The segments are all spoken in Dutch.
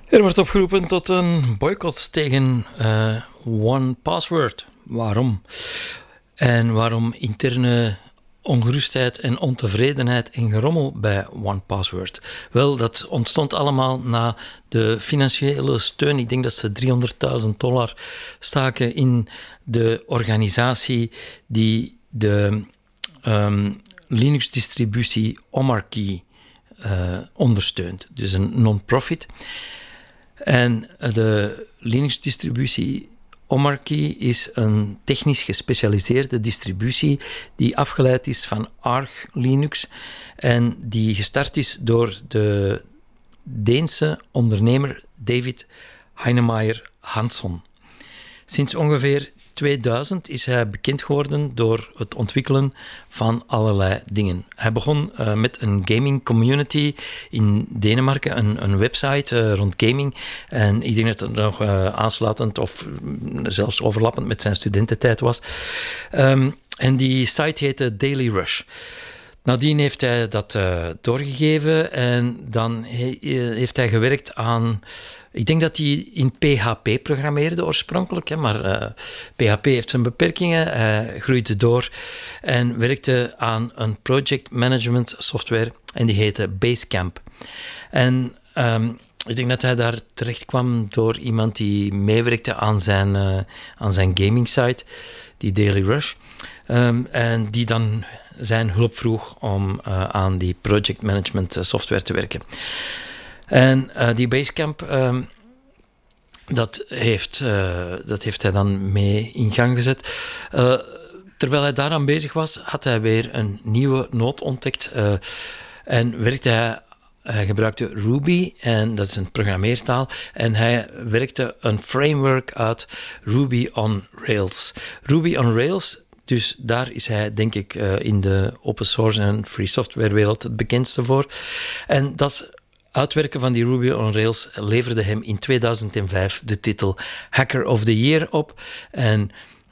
Er wordt opgeroepen tot een boycott tegen OnePassword. Waarom? En waarom interne ongerustheid en ontevredenheid en gerommel bij OnePassword? Wel, dat ontstond allemaal na de financiële steun. Ik denk dat ze $300.000 staken in de organisatie die de Linux-distributie Omarchy ondersteunt. Dus een non-profit. En de Linux-distributie Omarchy is een technisch gespecialiseerde distributie die afgeleid is van Arch Linux en die gestart is door de Deense ondernemer David Heinemeier Hansson. Sinds ongeveer 2000 is hij bekend geworden door het ontwikkelen van allerlei dingen. Hij begon met een gaming community in Denemarken, een website rond gaming. En ik denk dat het nog aansluitend of zelfs overlappend met zijn studententijd was. En die site heette Daily Rush. Nadien heeft hij dat doorgegeven en dan heeft hij gewerkt aan... Ik denk dat hij in PHP programmeerde oorspronkelijk, maar PHP heeft zijn beperkingen. Hij groeide door en werkte aan een project management software en die heette Basecamp. En ik denk dat hij daar terecht kwam door iemand die meewerkte aan zijn gaming site, die Daily Rush. En die dan zijn hulp vroeg om aan die project management software te werken. En die Basecamp, dat heeft hij dan mee in gang gezet. Terwijl hij daaraan bezig was, had hij weer een nieuwe nood ontdekt. En hij gebruikte Ruby, en dat is een programmeertaal. En hij werkte een framework uit Ruby on Rails. Ruby on Rails... Dus daar is hij, denk ik, in de open source en free software wereld het bekendste voor. En dat uitwerken van die Ruby on Rails leverde hem in 2005 de titel Hacker of the Year op. En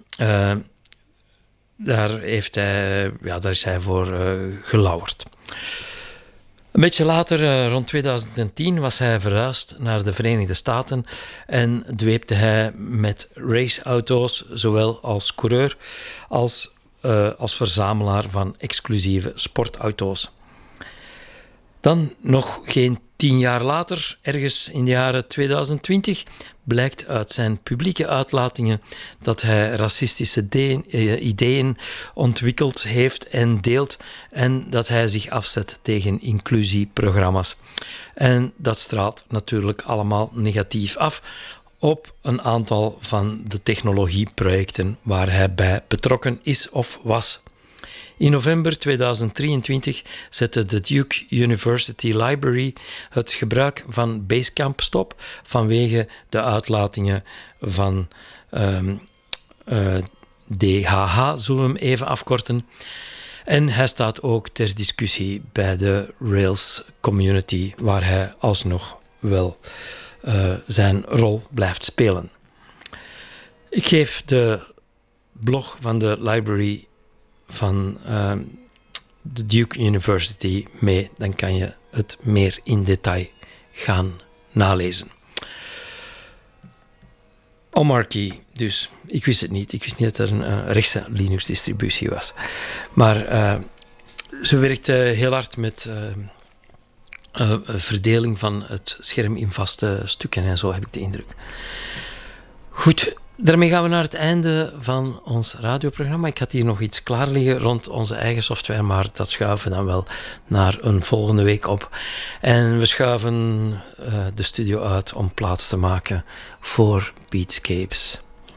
daar is hij voor gelauwerd. Een beetje later, rond 2010, was hij verhuisd naar de Verenigde Staten en dweepte hij met raceauto's, zowel als coureur als verzamelaar van exclusieve sportauto's. Dan nog geen 10 jaar later, ergens in de jaren 2020, blijkt uit zijn publieke uitlatingen dat hij racistische ideeën ontwikkeld heeft en deelt en dat hij zich afzet tegen inclusieprogramma's. En dat straalt natuurlijk allemaal negatief af op een aantal van de technologieprojecten waar hij bij betrokken is of was. In november 2023 zette de Duke University Library het gebruik van Basecamp stop vanwege de uitlatingen van DHH, zullen we hem even afkorten. En hij staat ook ter discussie bij de Rails community, waar hij alsnog wel zijn rol blijft spelen. Ik geef de blog van de library van de Duke University mee. Dan kan je het meer in detail gaan nalezen. Omarchy, dus. Ik wist het niet. Ik wist niet dat er een rechtse Linux-distributie was. Maar ze werkte heel hard met verdeling van het scherm in vaste stukken en zo, heb ik de indruk. Goed. Daarmee gaan we naar het einde van ons radioprogramma. Ik had hier nog iets klaar liggen rond onze eigen software, maar dat schuiven we dan wel naar een volgende week op. En we schuiven de studio uit om plaats te maken voor Beatscapes.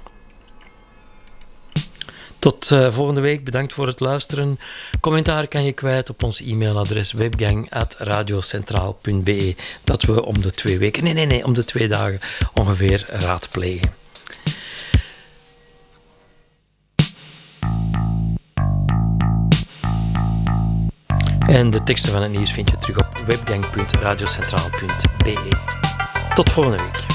Tot volgende week. Bedankt voor het luisteren. Commentaar kan je kwijt op ons e-mailadres webgang@radiocentraal.be, dat we om de 2 weken, om de 2 dagen ongeveer raadplegen. En de teksten van het nieuws vind je terug op webgang.radiocentraal.be. Tot volgende week.